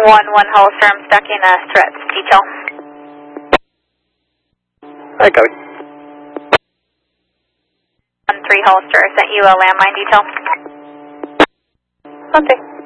1-1 Hollister, I'm stuck in a threats detail. Hi, copy. 1-3 Hollister, I sent you a landmine detail. Okay.